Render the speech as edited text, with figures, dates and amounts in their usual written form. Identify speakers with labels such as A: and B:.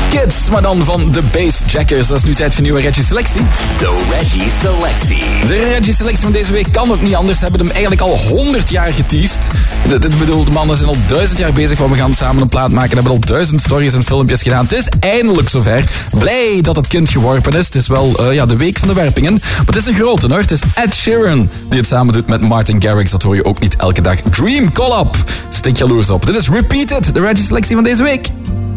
A: Kids, maar dan van de Bassjackers. Dat is nu tijd voor nieuwe Reggie Selectie.
B: De Reggie Selectie.
A: De Reggie Selectie van deze week kan ook niet anders. Ze hebben hem eigenlijk al 100 jaar geteased. Ik bedoel, de mannen zijn al 1000 jaar bezig van we gaan samen een plaat maken. Hebben al 1000 stories en filmpjes gedaan. Het is eindelijk zover. Blij dat het kind geworpen is. Het is wel de week van de werpingen. Maar het is een grote hoor. Het is Ed Sheeran die het samen doet met Martin Garrix. Dat hoor je ook niet elke dag. Dream Collab. Stik jaloers op. Dit is Repeated, de Reggie Selectie van deze week.